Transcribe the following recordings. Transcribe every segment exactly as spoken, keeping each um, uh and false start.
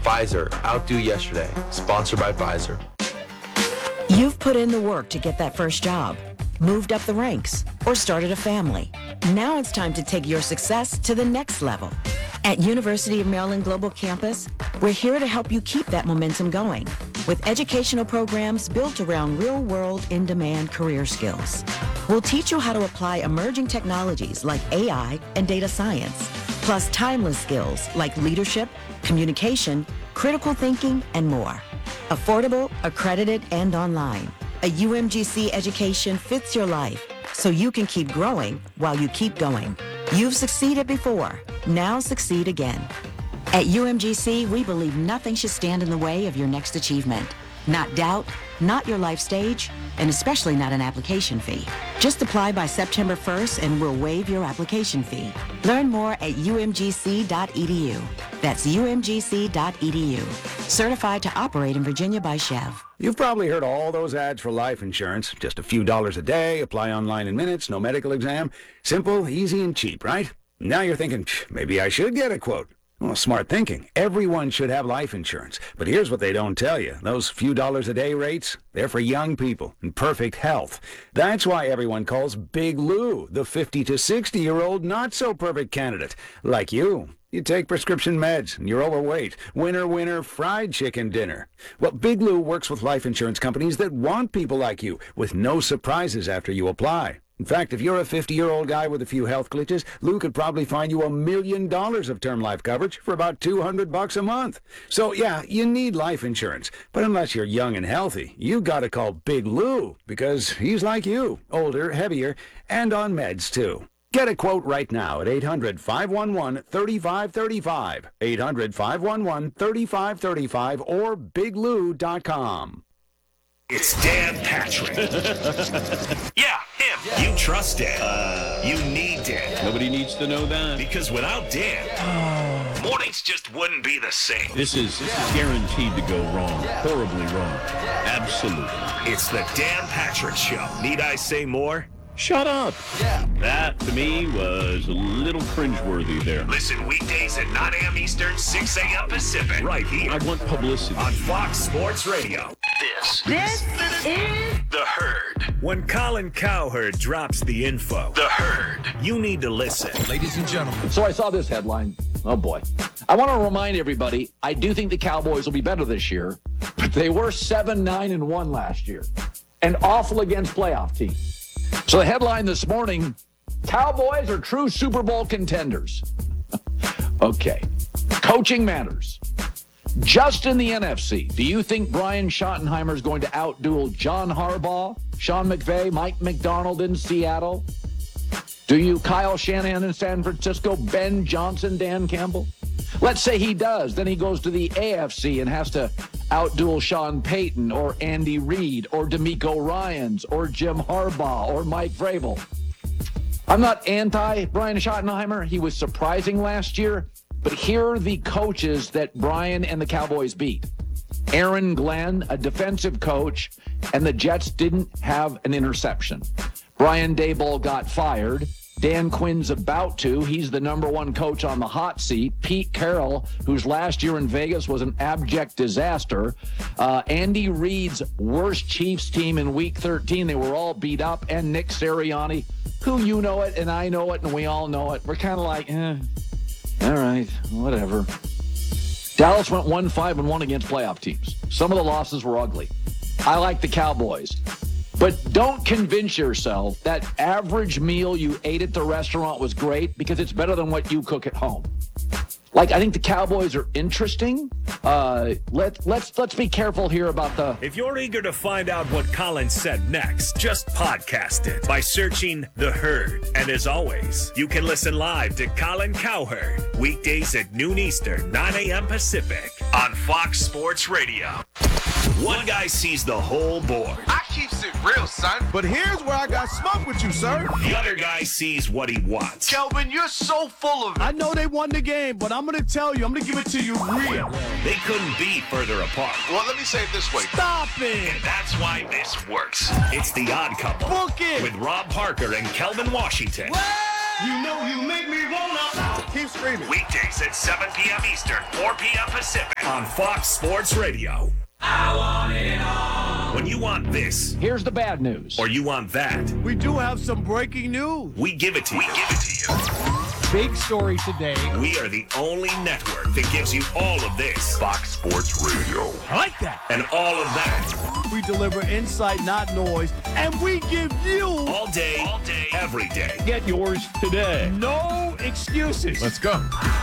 Pfizer, outdo yesterday. Sponsored by Pfizer. You've put in the work to get that first job, moved up the ranks, or started a family. Now it's time to take your success to the next level. At University of Maryland Global Campus, we're here to help you keep that momentum going with educational programs built around real-world, in-demand career skills. We'll teach you how to apply emerging technologies like A I and data science, plus timeless skills like leadership, communication, critical thinking, and more. Affordable, accredited, and online. A U M G C education fits your life so you can keep growing while you keep going. You've succeeded before. Now succeed again. At U M G C, we believe nothing should stand in the way of your next achievement. Not doubt, not your life stage, and especially not an application fee. Just apply by September first and we'll waive your application fee. Learn more at U M G C dot E D U. That's U M G C dot E D U. Certified to operate in Virginia by Chev. You've probably heard all those ads for life insurance. Just a few dollars a day, apply online in minutes, no medical exam. Simple, easy, and cheap, right? Now you're thinking, maybe I should get a quote. Well, smart thinking. Everyone should have life insurance. But here's what they don't tell you. Those few dollars a day rates, they're for young people in perfect health. That's why everyone calls Big Lou the fifty to sixty-year-old not-so-perfect candidate. Like you. You take prescription meds, and you're overweight. Winner, winner, fried chicken dinner. Well, Big Lou works with life insurance companies that want people like you, with no surprises after you apply. In fact, if you're a fifty-year-old guy with a few health glitches, Lou could probably find you a million dollars of term life coverage for about two hundred bucks a month. So, yeah, you need life insurance. But unless you're young and healthy, you gotta call Big Lou, because he's like you, older, heavier, and on meds, too. Get a quote right now at eight hundred, five one one, three five three five, eight hundred, five one one, three five three five, or big lou dot com. It's Dan Patrick. Yeah, him. Yeah. You trust Dan. Uh, you need Dan. Nobody needs to know that. Because without Dan, yeah. mornings just wouldn't be the same. This is, this is guaranteed to go wrong. Yeah. Horribly wrong. Absolutely. It's the Dan Patrick Show. Need I say more? Shut up. Yeah. That, to me, was a little cringeworthy there. Listen weekdays at nine a.m. Eastern, six a.m. Pacific. Right here. I want publicity. On Fox Sports Radio. This. This is The Herd. When Colin Cowherd drops the info, The Herd, you need to listen. Ladies and gentlemen. So I saw this headline. Oh, boy. I want to remind everybody, I do think the Cowboys will be better this year, but they were seven nine and one last year and awful against playoff teams. So the headline this morning, Cowboys are true Super Bowl contenders. Okay. Coaching matters. Just in the N F C, do you think Brian Schottenheimer is going to outduel John Harbaugh, Sean McVay, Mike McDonald in Seattle? Do you Kyle Shanahan in San Francisco, Ben Johnson, Dan Campbell? Let's say he does. Then he goes to the A F C and has to outduel Sean Payton or Andy Reid or DeMeco Ryans or Jim Harbaugh or Mike Vrabel. I'm not anti-Brian Schottenheimer. He was surprising last year. But here are the coaches that Brian and the Cowboys beat. Aaron Glenn, a defensive coach, and the Jets didn't have an interception. Brian Daboll got fired. Dan Quinn's about to. He's the number one coach on the hot seat. Pete Carroll, whose last year in Vegas was an abject disaster. Uh, Andy Reid's worst Chiefs team in Week thirteen. They were all beat up. And Nick Sirianni, who you know it and I know it and we all know it. We're kind of like, eh, all right, whatever. Dallas went one five and one against playoff teams. Some of the losses were ugly. I like the Cowboys. But don't convince yourself that average meal you ate at the restaurant was great because it's better than what you cook at home. Like, I think the Cowboys are interesting. Uh, let, let's let's be careful here about the... If you're eager to find out what Colin said next, just podcast it by searching The Herd. And as always, you can listen live to Colin Cowherd weekdays at noon Eastern, nine a.m. Pacific on Fox Sports Radio. One guy sees the whole board. I keeps it real, son. But here's where I got smoke with you, sir. The other guy sees what he wants. Kelvin, you're so full of it. I know they won the game, but I'm going to tell you, I'm going to give it to you real. They couldn't be further apart. Well, let me say it this way. Stop it. And that's why this works. It's The Odd Couple. Book it. With Rob Parker and Kelvin Washington. Well, you know you make me wanna... Keep screaming. Weekdays at seven p.m. Eastern, four p.m. Pacific on Fox Sports Radio. I want it all. When you want this, Here's the bad news. or you want that, We do have some breaking news. we give it to you. We give it to you. Big story today. We are the only network that gives you all of this. Fox Sports Radio. I like that. And all of that. We deliver insight, not noise, and we give you All day, all day, every day. Get yours today. No excuses. Let's go.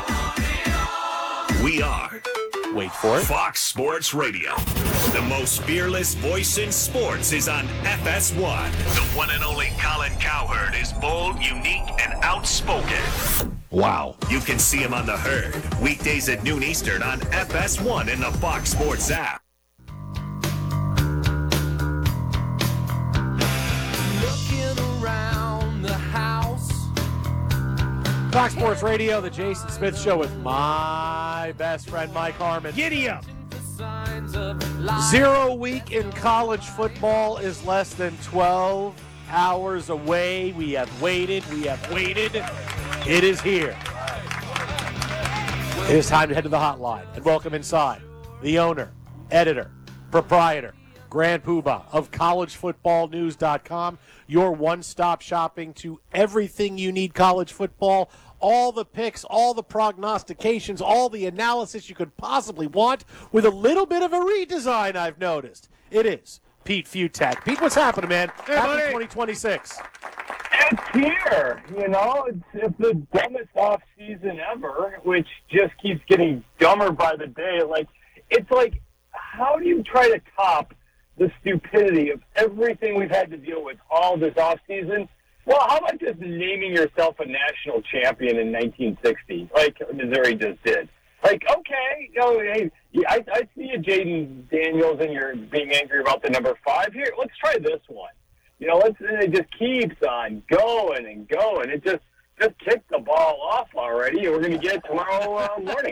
We are, Wait for it. Fox Sports Radio. The most fearless voice in sports is on F S one. The one and only Colin Cowherd is bold, unique, and outspoken. Wow. You can see him on The Herd, weekdays at noon Eastern on F S one in the Fox Sports app. Fox Sports Radio, the Jason Smith Show with my best friend Mike Harmon. Giddy up. Zero week in college football is less than twelve hours away. We have waited. We have waited. It is here. It is time to head to the hotline and welcome inside the owner, editor, proprietor, Grand Poobah of college football news dot com, your one-stop shopping to everything you need college football, all the picks, all the prognostications, all the analysis you could possibly want with a little bit of a redesign, I've noticed. It is Pete Futak. Pete, what's happening, man? Hey, Happy buddy. twenty twenty-six. It's here, you know. It's, it's the dumbest off season ever, which just keeps getting dumber by the day. Like, it's like, how do you try to top the stupidity of everything we've had to deal with all this off season? Well, how about just naming yourself a national champion in nineteen sixty, like Missouri just did? Like, okay, you know, hey, I, I see you, Jaden Daniels, and you're being angry about the number five. Here, let's try this one. You know, let's, and it just keeps on going and going. It just just kicked the ball off already, and we're going to get it tomorrow uh, morning.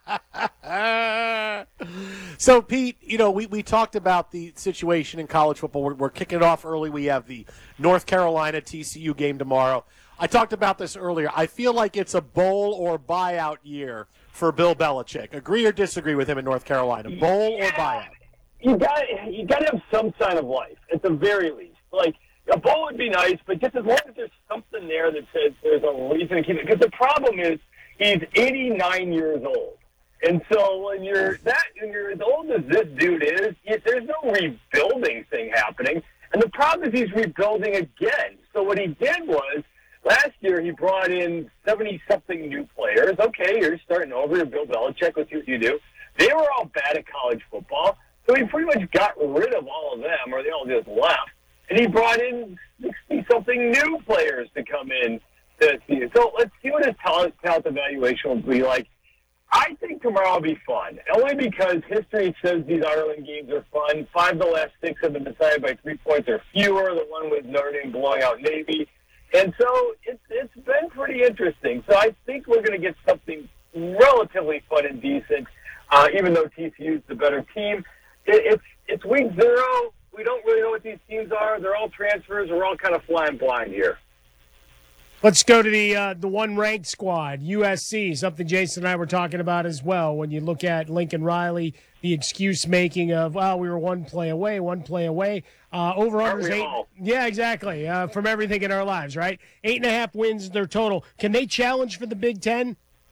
So, Pete, you know, we, we talked about the situation in college football. We're, we're kicking it off early. We have the North Carolina T C U game tomorrow. I talked about this earlier. I feel like it's a bowl or buyout year for Bill Belichick. Agree or disagree with him in North Carolina? Bowl or buyout? You got you got to have some sign of life at the very least. Like, a bowl would be nice, but just as long as there's something there that says there's a reason to keep it. Because the problem is he's eighty-nine years old. And so when you're that, when you're as old as this dude is, there's no rebuilding thing happening. And the problem is he's rebuilding again. So what he did was, last year he brought in seventy-something new players. Okay, you're starting over. You're Bill Belichick. Let's see what you do. They were all bad at college football. So he pretty much got rid of all of them, or they all just left. And he brought in sixty-something new players to come in to see it. So let's see what his talent, talent evaluation will be like. I think tomorrow will be fun, only because history says these Ireland games are fun. Five of the last six have been decided by three points or fewer, the one with Notre Dame blowing out Navy. And so it's, it's been pretty interesting. So I think we're going to get something relatively fun and decent, uh, even though T C U is the better team. It, it's, it's week zero. We don't really know what these teams are. They're all transfers. We're all kind of flying blind here. Let's go to the uh, the one-ranked squad, U S C, something Jason and I were talking about as well. When you look at Lincoln Riley, the excuse-making of, well, we were one play away, one play away. Uh, over-unders eight. all? Yeah, exactly, uh, from everything in our lives, right? Eight and a half wins in their total. Can they challenge for the Big Ten?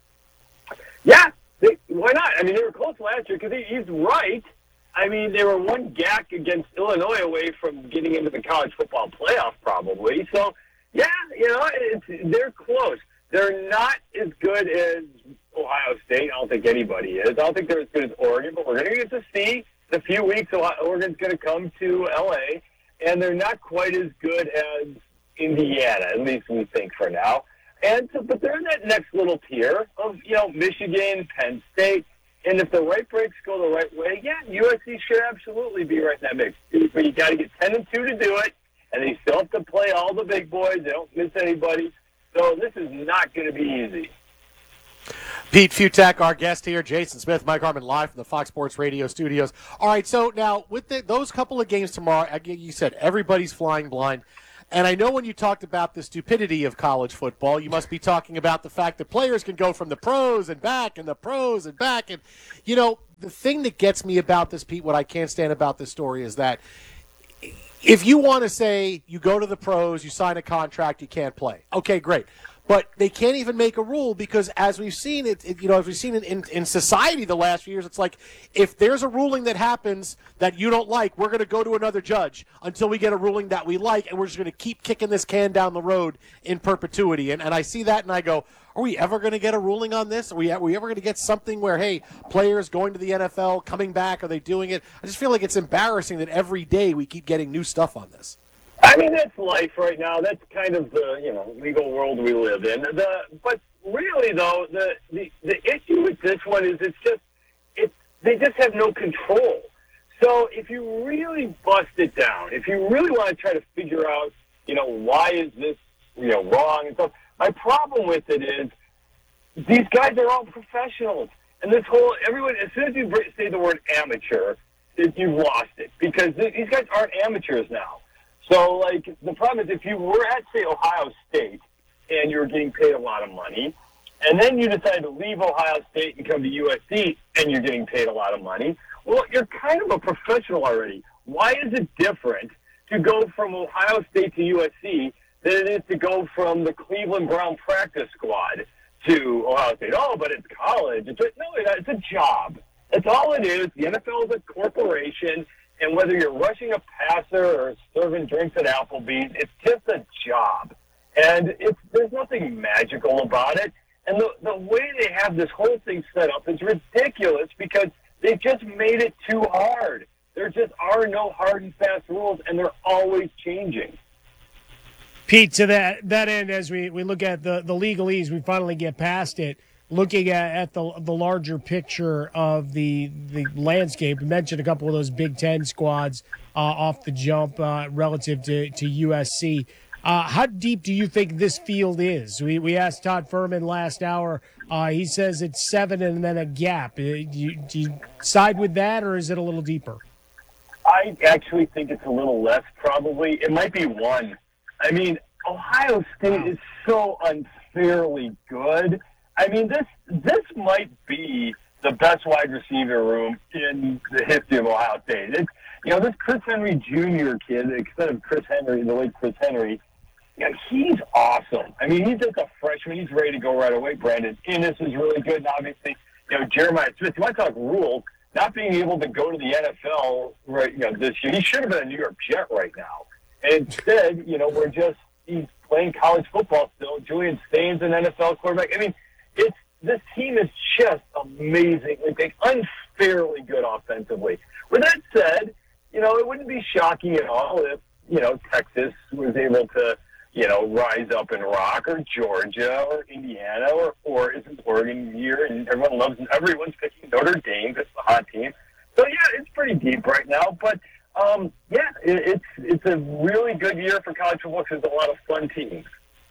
Yeah, they, why not? I mean, they were close last year because he, he's right. I mean, they were one G A C against Illinois away from getting into the college football playoff probably. So, yeah, you know, it's, they're close. They're not as good as Ohio State. I don't think anybody is. I don't think they're as good as Oregon, but we're going to get to see the few weeks Oregon's going to come to L A, and they're not quite as good as Indiana, at least we think for now. And so, but they're in that next little tier of, you know, Michigan, Penn State. And if the right breaks go the right way, yeah, U S C should absolutely be right in that mix. But you got to get ten and two to do it, and they still have to play all the big boys. They don't miss anybody. So this is not going to be easy. Pete Futak, our guest here. Jason Smith, Mike Harmon, live from the Fox Sports Radio studios. All right, so now with the, those couple of games tomorrow, again, you said everybody's flying blind. And I know when you talked about the stupidity of college football, you must be talking about the fact that players can go from the pros and back and the pros and back. And, you know, the thing that gets me about this, Pete, what I can't stand about this story is that if you want to say you go to the pros, you sign a contract, you can't play. Okay, great. But they can't even make a rule because, as we've seen it, it you know, as we've seen it in, in society the last few years, it's like if there's a ruling that happens that you don't like, we're going to go to another judge until we get a ruling that we like, and we're just going to keep kicking this can down the road in perpetuity. And and I see that, and I go, are we ever going to get a ruling on this? Are we, are we ever going to get something where, hey, players going to the N F L, coming back, are they doing it? I just feel like it's embarrassing that every day we keep getting new stuff on this. I mean, that's life right now. That's kind of the, you know, legal world we live in. The, but really, though, the, the, the issue with this one is it's just, it's, they just have no control. So if you really bust it down, if you really want to try to figure out, you know, why is this, you know, wrong and stuff, my problem with it is these guys are all professionals. And this whole, everyone, as soon as you say the word amateur, you've lost it. Because these guys aren't amateurs now. So, like, the problem is if you were at, say, Ohio State and you were getting paid a lot of money, and then you decide to leave Ohio State and come to U S C and you're getting paid a lot of money, well, you're kind of a professional already. Why is it different to go from Ohio State to U S C than it is to go from the Cleveland Brown practice squad to Ohio State? Oh, but it's college. It's a, no, it's a job. That's all it is. The N F L is a corporation. And whether you're rushing a passer or serving drinks at Applebee's, it's just a job. And it's there's nothing magical about it. And the, the way they have this whole thing set up is ridiculous because they've just made it too hard. There just are no hard and fast rules, and they're always changing. Pete, to that, that end, as we, we look at the, the legalese, we finally get past it. Looking at, at the the larger picture of the the landscape, we mentioned a couple of those Big Ten squads uh, off the jump uh, relative to, to U S C. Uh, how deep do you think this field is? We we asked Todd Furman last hour. Uh, he says it's seven and then a gap. Uh, do, you, do you side with that, or is it a little deeper? I actually think it's a little less, probably. It might be one. I mean, Ohio State wow. is so unfairly good. I mean, this this might be the best wide receiver room in the history of Ohio State. It's, you know, this Chris Henry Junior kid, instead of Chris Henry, the late Chris Henry, you know, he's awesome. I mean, he's just a freshman. He's ready to go right away. Brandon Inniss is really good. And obviously, you know, Jeremiah Smith, you want to talk rules, not being able to go to the N F L right, you know, this year. He should have been a New York Jet right now. And instead, you know, we're just, he's playing college football still. Julian Staines, an N F L quarterback. I mean, It's this team is just amazing, like unfairly good offensively. With that said, you know, it wouldn't be shocking at all if, you know, Texas was able to, you know, rise up and rock, or Georgia, or Indiana, or or is it Oregon here, and everyone loves, everyone's picking Notre Dame. That's the hot team. So yeah, it's pretty deep right now, but um, yeah, it, it's it's a really good year for college football because there's a lot of fun teams.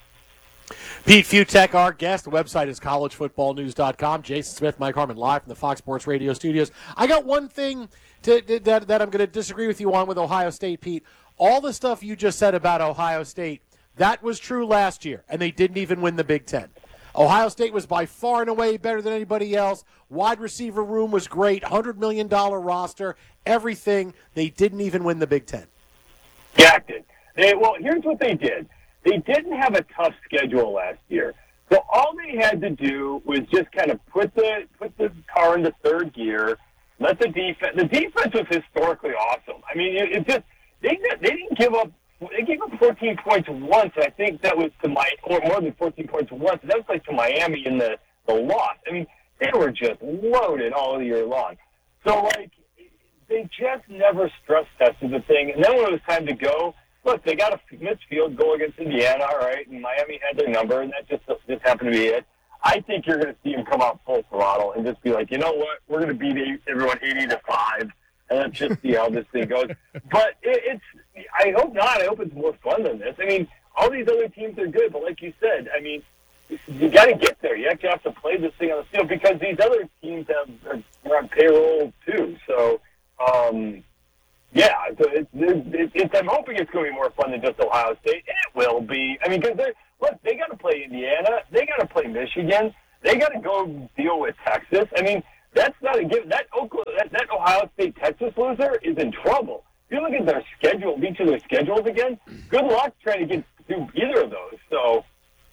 Pete Fiutak, our guest. The website is college football news dot com. Jason Smith, Mike Harmon, live from the Fox Sports Radio studios. I got one thing to, to, that, that I'm going to disagree with you on with Ohio State, Pete. All the stuff you just said about Ohio State, that was true last year, and they didn't even win the Big Ten. Ohio State was by far and away better than anybody else. Wide receiver room was great, one hundred million dollars roster, everything. They didn't even win the Big Ten. Yeah, did. They, well, here's what they did. They didn't have a tough schedule last year. So all they had to do was just kind of put the put the car into third gear, let the defense. The defense was historically awesome. I mean, it, it just they they didn't give up. They gave up fourteen points once. I think that was to my or more than fourteen points once. That was like to Miami in the the loss. I mean, they were just loaded all year long. So like they just never stress tested the thing. And then when it was time to go. Look, they got a missed field goal against Indiana, all right, and Miami had their number, and that just just happened to be it. I think you're going to see them come out full throttle and just be like, you know what, we're going to beat everyone eighty to five, and let's just see how this thing goes. But it, it's, I hope not. I hope it's more fun than this. I mean, all these other teams are good, but like you said, I mean, you got to get there. You actually have to play this thing on the field because these other teams have are on payroll too. So, um, yeah, so it's, it's, it's, I'm hoping. think it's going to be more fun than just Ohio State. It will be. I mean, because look, they got to play Indiana. They got to play Michigan. They got to go deal with Texas. I mean, that's not a given. That, that, that Ohio State-Texas loser is in trouble. If you look at their schedule, each of their schedules again, good luck trying to get through either of those. So,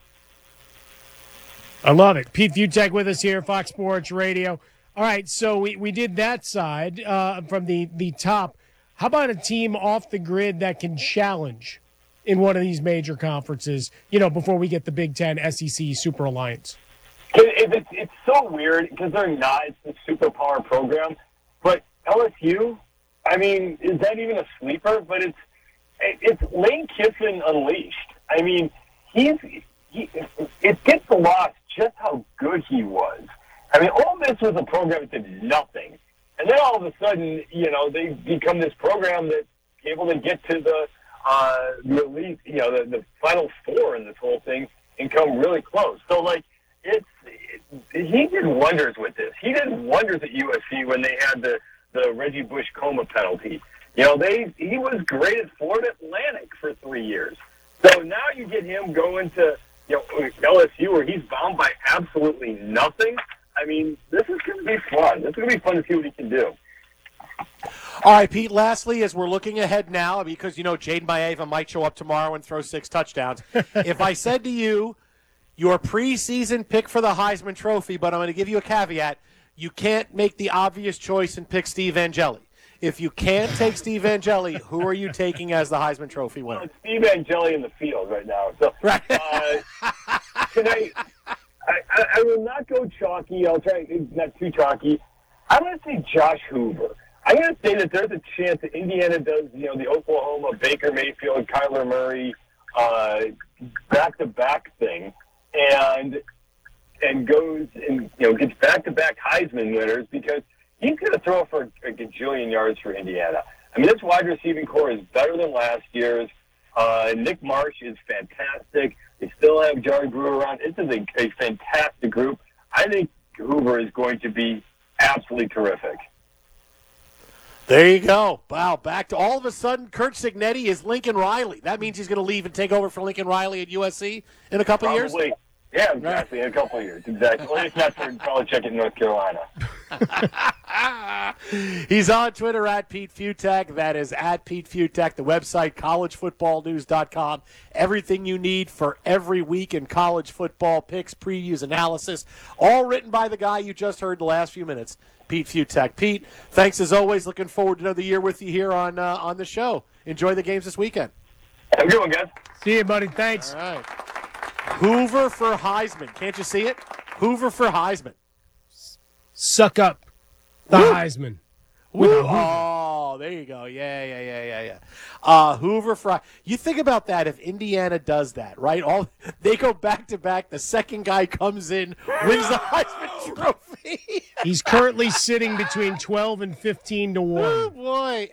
I love it. Pete Fiutak with us here, Fox Sports Radio. All right, so we, we did that side uh, from the, the top. How about a team off the grid that can challenge in one of these major conferences, you know, before we get the Big Ten, S E C, Super Alliance? It's, it's so weird because they're not. It's the superpower program. But L S U, I mean, is that even a sleeper? But it's it's Lane Kiffin unleashed. I mean, he's he, it gets lost just how good he was. I mean, Ole Miss was a program that did nothing. And then all of a sudden, you know, they become this program that's able to get to the uh, the elite, you know, the, the Final Four in this whole thing and come really close. So, like, it's it, he did wonders with this. He did wonders at U S C when they had the, the Reggie Bush coma penalty. You know, they he was great at Florida Atlantic for three years. So now you get him going to, you know, L S U where he's bound by absolutely nothing. I mean, this is going to be fun. This is going to be fun to see what he can do. All right, Pete, lastly, as we're looking ahead now, because, you know, Jaden Maeva might show up tomorrow and throw six touchdowns. If I said to you, your preseason pick for the Heisman Trophy, but I'm going to give you a caveat, you can't make the obvious choice and pick Steve Angeli. If you can't take Steve Angeli, who are you taking as the Heisman Trophy winner? Well, it's Steve Angeli in the field right now. So right. uh, tonight, I, I, I will not go chalky. I'll try not too chalky. I'm going to say Josh Hoover. I'm going to say that there's a chance that Indiana does, you know, the Oklahoma, Baker Mayfield, Kyler Murray uh, back-to-back thing, and and goes and, you know, gets back-to-back Heisman winners because he's going to throw for a gajillion yards for Indiana. I mean, this wide receiving core is better than last year's. Uh, Nick Marsh is fantastic. They still have Jerry Brewer around. This is a, a fantastic group. I think Hoover is going to be absolutely terrific. There you go. Wow, back to all of a sudden, Curt Cignetti is Lincoln Riley. That means he's going to leave and take over for Lincoln Riley at U S C in a couple Probably. of years? Yeah, exactly. In a couple of years, exactly. Or if not for Belichick in North Carolina. He's on Twitter at Pete Fiutak. That is at Pete Fiutak. The website, college football news dot com. Everything you need for every week in college football, picks, previews, analysis, all written by the guy you just heard the last few minutes, Pete Fiutak. Pete, thanks as always. Looking forward to another year with you here on uh, on the show. Enjoy the games this weekend. Have a good one, guys. See you, buddy. Thanks. All right. Hoover for Heisman. Can't you see it? Hoover for Heisman. Suck up the Woo. Heisman. Woo. Oh, there you go. Yeah, yeah, yeah, yeah, yeah. Uh, Hoover for you think about that. If Indiana does that, right? All they go back to back. The second guy comes in, wins the Heisman Trophy. He's currently sitting between twelve and fifteen to one. Oh boy,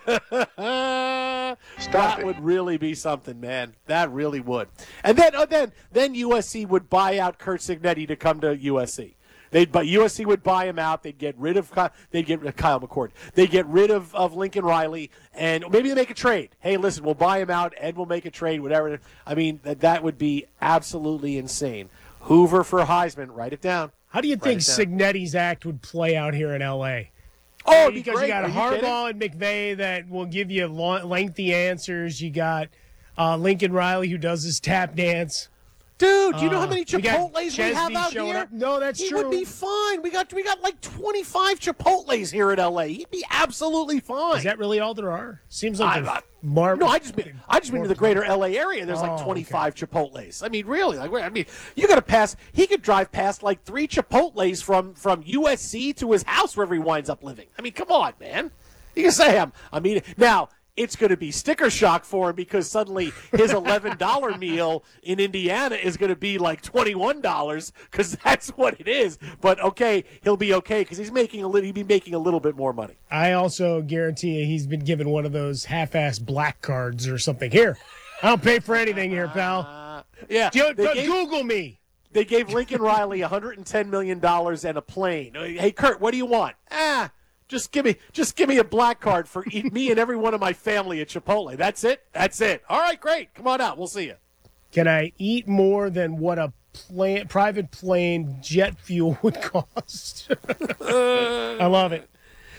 that it. would really be something, man. That really would. And then, oh, then, then U S C would buy out Curt Cignetti to come to U S C. They'd, but U S C would buy him out. They'd get rid of they'd get uh, Kyle McCord. They'd get rid of, of Lincoln Riley, and maybe they make a trade. Hey, listen, we'll buy him out. Ed will make a trade. Whatever. I mean, that that would be absolutely insane. Hoover for Heisman. Write it down. How do you Write think Cignetti's act would play out here in L A? Oh, it'd be because great. you got Are you Harbaugh and McVay that will give you long, lengthy answers. You got uh, Lincoln Riley who does his tap dance. Dude, do you know how Uh, many we got Chipotles we, Chesney have out showing here? up. No, that's he true. would be fine. We got we got like twenty-five Chipotles here in L A. He'd be absolutely fine. Is that really all there are? Seems like I- there's I- mar- No, I just mean I just mean to the greater L A area. There's like Oh, twenty-five Chipotles. I mean, really, like I mean, you got to pass. He could drive past like three Chipotles from from U S C to his house wherever he winds up living. I mean, come on, man. You can say I'm. I mean, now it's going to be sticker shock for him because suddenly his eleven dollar meal in Indiana is going to be like twenty-one dollars because that's what it is. But okay, he'll be okay because he's making a little. He'd be making a little bit more money. I also guarantee you he's been given one of those half-ass black cards or something. Here, I don't pay for anything here, pal. Uh, yeah, Go- they go- gave- Google me. They gave Lincoln Riley one hundred ten million dollars and a plane. Hey, Kurt, what do you want? Ah, Just give me, just give me a black card for eat me and every one of my family at Chipotle. That's it. That's it. All right, great. Come on out. We'll see you. Can I eat more than what a plane, private plane jet fuel would cost? I love it.